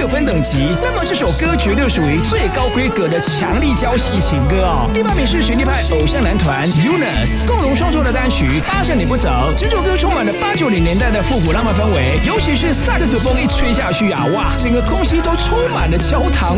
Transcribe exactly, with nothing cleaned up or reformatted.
有分等级，那么这首歌绝对属于最高规格的强力交系情歌哦。第八名是学弟派偶像男团 U N U S 共同创作的单曲《八下你不走》，这首歌充满了八九零年代的复古浪漫氛围，尤其是萨克斯风一吹下去啊，哇，整个空气都充满了焦糖